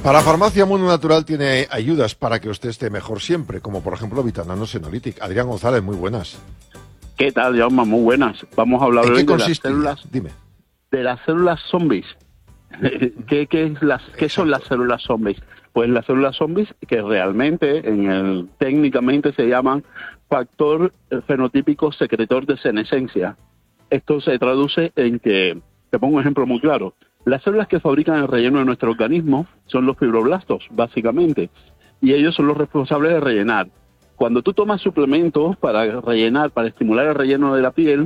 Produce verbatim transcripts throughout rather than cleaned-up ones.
Para Farmacia Mundo Natural tiene ayudas para que usted esté mejor siempre, como por ejemplo Vitanano Senolytic. Adrián González, muy buenas. ¿Qué tal, Jaume? Muy buenas. Vamos a hablar ¿En hoy qué de las consiste? células, Dime. de las células zombies. ¿Qué, qué, es las, ¿Qué son las células zombies? Pues las células zombies que realmente, en el, técnicamente se llaman factor fenotípico secretor de senescencia. Esto se traduce en que, te pongo un ejemplo muy claro, las células que fabrican el relleno de nuestro organismo son los fibroblastos, básicamente, y ellos son los responsables de rellenar. Cuando tú tomas suplementos para rellenar, para estimular el relleno de la piel,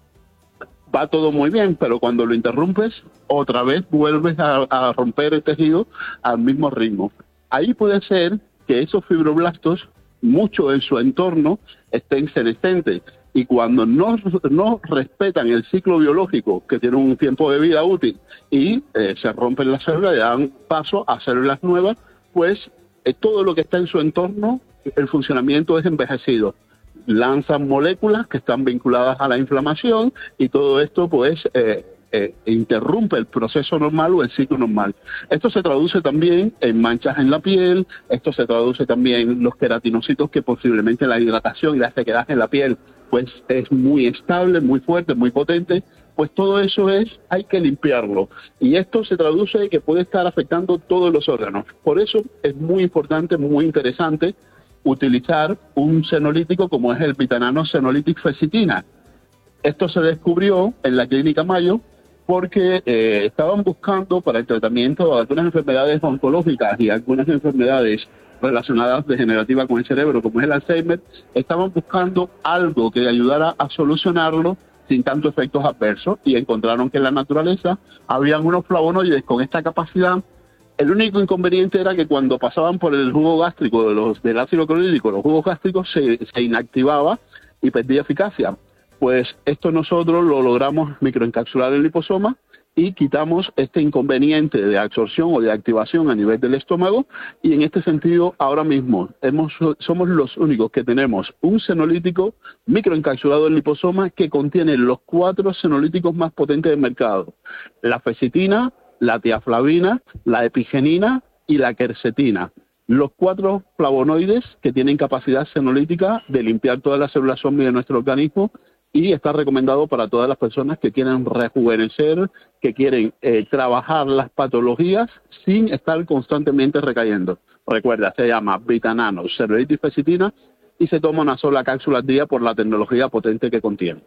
va todo muy bien, pero cuando lo interrumpes, otra vez vuelves a, a romper el tejido al mismo ritmo. Ahí puede ser que esos fibroblastos, mucho en su entorno, estén senescentes. Y cuando no, no respetan el ciclo biológico, que tiene un tiempo de vida útil, y eh, se rompen las células y dan paso a células nuevas, pues eh, todo lo que está en su entorno, el funcionamiento es envejecido. Lanzan moléculas que están vinculadas a la inflamación y todo esto pues eh, eh, interrumpe el proceso normal o el ciclo normal. Esto se traduce también en manchas en la piel, esto se traduce también en los queratinocitos, que posiblemente la hidratación y la sequedad en la piel pues es muy estable, muy fuerte, muy potente. Pues todo eso es, hay que limpiarlo. Y esto se traduce en que puede estar afectando todos los órganos. Por eso es muy importante, muy interesante utilizar un senolítico como es el Vitanano Senolytic Fecitina. Esto se descubrió en la Clínica Mayo porque eh, estaban buscando para el tratamiento de algunas enfermedades oncológicas y algunas enfermedades relacionadas degenerativas con el cerebro, como es el Alzheimer. Estaban buscando algo que ayudara a solucionarlo sin tantos efectos adversos, y encontraron que en la naturaleza habían unos flavonoides con esta capacidad. El único inconveniente era que cuando pasaban por el jugo gástrico de los, del ácido clorhídrico, los jugos gástricos se, se inactivaba y perdía eficacia. Pues esto nosotros lo logramos microencapsular en el liposoma y quitamos este inconveniente de absorción o de activación a nivel del estómago, y en este sentido ahora mismo hemos, somos los únicos que tenemos un senolítico microencapsulado en liposoma que contiene los cuatro senolíticos más potentes del mercado: la fecitina, la tiaflavina, la epigenina y la quercetina. Los cuatro flavonoides que tienen capacidad senolítica de limpiar todas las células zombies de nuestro organismo, y está recomendado para todas las personas que quieren rejuvenecer, que quieren eh, trabajar las patologías sin estar constantemente recayendo. Recuerda, se llama Vitanano Senolytic Fecitina y se toma una sola cápsula al día por la tecnología potente que contiene.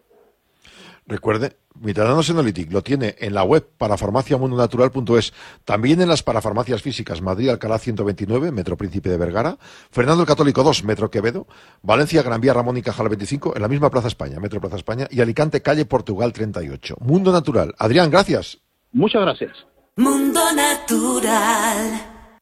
Recuerde, Vitanano Senolytic lo tiene en la web parafarmaciamundonatural punto es, también en las parafarmacias físicas: Madrid, Alcalá ciento veintinueve, Metro Príncipe de Vergara; Fernando el Católico dos, Metro Quevedo; Valencia, Gran Vía Ramón y Cajal veinticinco, en la misma Plaza España, Metro Plaza España; y Alicante, calle Portugal treinta y ocho. Mundo Natural. Adrián, gracias. Muchas gracias. Mundo Natural.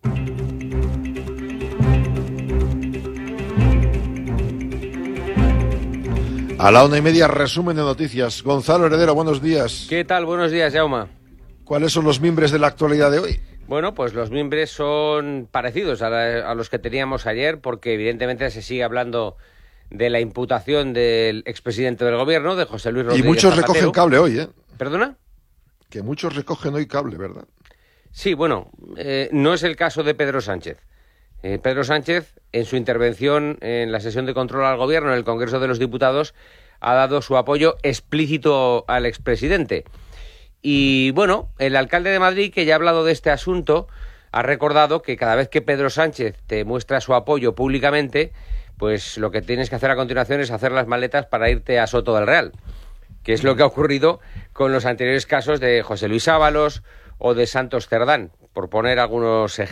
A la una y media, resumen de noticias. Gonzalo Heredero, buenos días. ¿Qué tal? Buenos días, Jaume. ¿Cuáles son los mimbres de la actualidad de hoy? Bueno, pues los mimbres son parecidos a, la, a los que teníamos ayer, porque evidentemente se sigue hablando de la imputación del expresidente del gobierno, de José Luis Rodríguez Y muchos Zapatero. recogen cable hoy, ¿eh? ¿Perdona? Que muchos recogen hoy cable, ¿verdad? Sí, bueno, eh, no es el caso de Pedro Sánchez. Eh, Pedro Sánchez, en su intervención en la sesión de control al gobierno en el Congreso de los Diputados, ha dado su apoyo explícito al expresidente. Y bueno, el alcalde de Madrid, que ya ha hablado de este asunto, ha recordado que cada vez que Pedro Sánchez te muestra su apoyo públicamente, pues lo que tienes que hacer a continuación es hacer las maletas para irte a Soto del Real, que es lo que ha ocurrido con los anteriores casos de José Luis Ábalos o de Santos Cerdán, por poner algunos ejemplos.